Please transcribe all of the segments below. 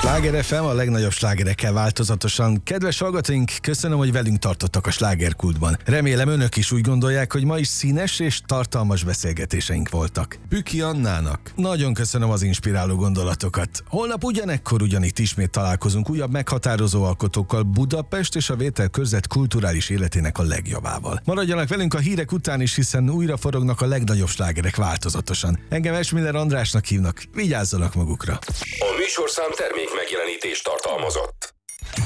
Sláger FM, a legnagyobb slágerekkel változatosan. Kedves hallgatóink, köszönöm, hogy velünk tartottak a slágerkultban. Remélem önök is úgy gondolják, hogy ma is színes és tartalmas beszélgetéseink voltak. Püki Annának nagyon köszönöm az inspiráló gondolatokat. Holnap ugyanekkor ugyanitt ismét találkozunk újabb meghatározó alkotókkal Budapest és a Vételkörzet kulturális életének a legjavával. Maradjanak velünk a hírek után is, hiszen újra forognak a legnagyobb slágerek változatosan. Engem Esmiller Andrásnak hívnak, vigyázzanak magukra. A műsorszám termék megjelenítést tartalmazott.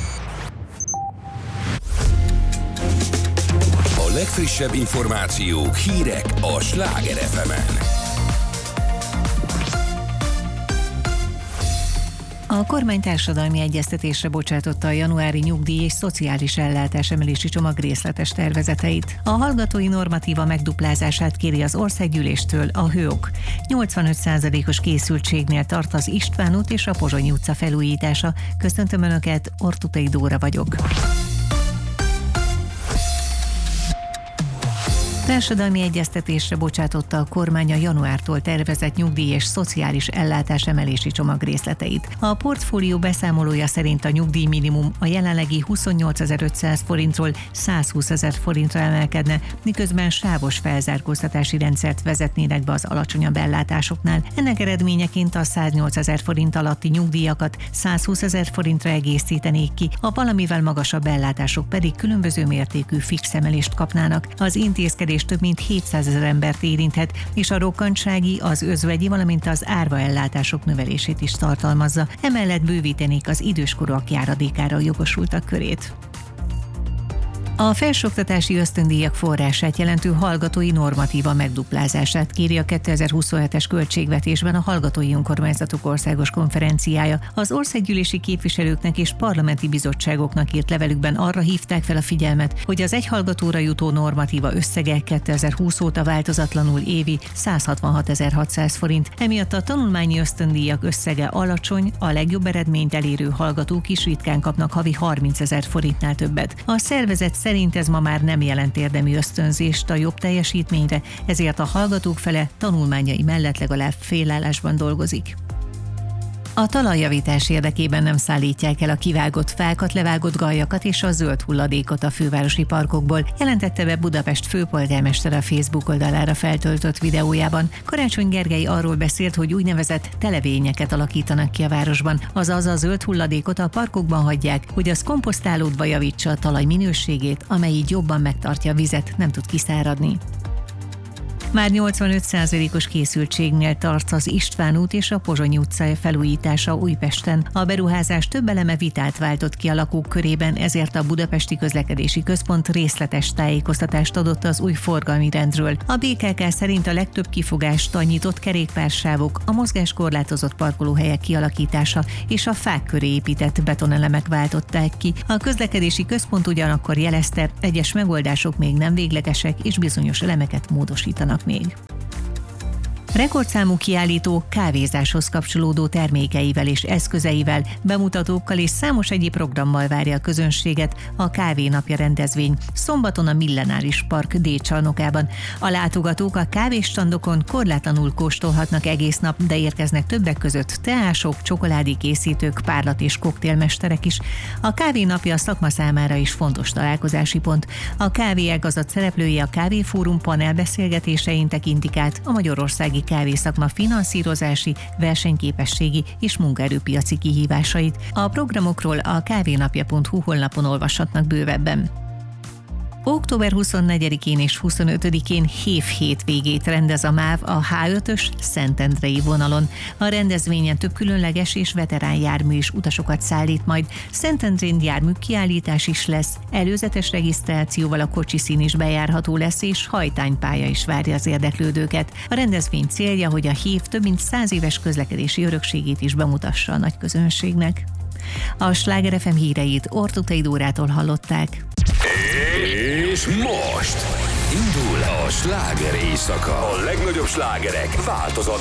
A legfrissebb információk, hírek a Sláger FM-en. A kormány társadalmi egyeztetésre bocsátotta a januári nyugdíj és szociális ellátás emelési csomag részletes tervezeteit. A hallgatói normatíva megduplázását kéri az országgyűléstől a HÖOK. 85%-os készültségnél tart az István út és a Pozsonyi utca felújítása. Köszöntöm Önöket, Ortutei Dóra vagyok. Társadalmi egyeztetésre bocsátotta a kormány a januártól tervezett nyugdíj és szociális ellátás emelési csomag részleteit. A portfólió beszámolója szerint a nyugdíjminimum a jelenlegi 28.500 forintról 120.000 forintra emelkedne, miközben sávos felzárkóztatási rendszert vezetnének be az alacsonyabb ellátásoknál. Ennek eredményeként a 108.000 forint alatti nyugdíjakat 120.000 forintra egészítenék ki, a valamivel magasabb ellátások pedig különböző mértékű fix emelést kapnának. Az intézkedés több mint 700.000 embert érinthet, és a rokkantsági, az özvegyi, valamint az árva ellátások növelését is tartalmazza. Emellett bővítenék az időskorúak járadékára jogosultak körét. A felsőoktatási ösztöndíjak forrását jelentő hallgatói normatíva megduplázását kéri a 2027-es költségvetésben a Hallgatói Önkormányzatok Országos Konferenciája. Az országgyűlési képviselőknek és parlamenti bizottságoknak írt levelükben arra hívták fel a figyelmet, hogy az egy hallgatóra jutó normatíva összege 2020 óta változatlanul évi 166.600 forint. Emiatt a tanulmányi ösztöndíjak összege alacsony, a legjobb eredményt elérő hallgatók is ritkán kapnak havi 30.000 forintnál többet. A szervezet szerint ez ma már nem jelent érdemi ösztönzést a jobb teljesítményre, ezért a hallgatók fele tanulmányai mellett legalább félállásban dolgozik. A talajjavítás érdekében nem szállítják el a kivágott fákat, levágott galjakat és a zöld hulladékot a fővárosi parkokból, jelentette be Budapest főpolgármestere a Facebook oldalára feltöltött videójában. Karácsony Gergely arról beszélt, hogy úgynevezett televényeket alakítanak ki a városban, azaz a zöld hulladékot a parkokban hagyják, hogy az komposztálódva javítsa a talaj minőségét, amely így jobban megtartja a vizet, nem tud kiszáradni. Már 85%-os készültségnél tart az István út és a Pozsonyi utca felújítása Újpesten. A beruházás több eleme vitát váltott ki a lakók körében, ezért a Budapesti Közlekedési Központ részletes tájékoztatást adott az új forgalmi rendről. A BKK szerint a legtöbb kifogást a nyitott kerékpársávok, a mozgáskorlátozott parkolóhelyek kialakítása és a fák köré épített betonelemek váltották ki. A Közlekedési Központ ugyanakkor jelezte, egyes megoldások még nem véglegesek és bizonyos elemeket módosítanak még. Rekordszámú kiállító kávézáshoz kapcsolódó termékeivel és eszközeivel, bemutatókkal és számos egyéb programmal várja a közönséget a Kávénapja rendezvény szombaton a Millenáris Park D-csarnokában. A látogatók a kávésstandokon korlátlanul kóstolhatnak egész nap, de érkeznek többek között teások, csokoládékészítők, párlat- és koktélmesterek is. A Kávénapja a szakma számára is fontos találkozási pont. A kávéágazat szereplői a Kávéfórum panelbeszélgetésein tekintik át a magyarországi kávészakma finanszírozási, versenyképességi és munkaerőpiaci kihívásait. A programokról a kávnapja.hu honlapon olvashatnak bővebben. Október 24-én és 25-én hétvégét rendez a MÁV a H5-ös Szentendrei vonalon. A rendezvényen több különleges és veterán jármű is utasokat szállít majd. Szentendrén járműkiállítás is lesz, előzetes regisztrációval a kocsiszín is bejárható lesz, és hajtánypálya is várja az érdeklődőket. A rendezvény célja, hogy a HÉV több mint 100 éves közlekedési örökségét is bemutassa a nagy közönségnek. A Sláger FM híreit Ortutei Dórától hallották. És most indul a sláger éjszaka. A legnagyobb slágerek változatlanul.